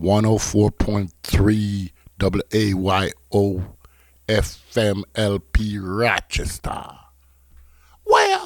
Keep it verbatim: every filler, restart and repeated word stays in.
one oh four point three W A Y O F M L P Rochester. Where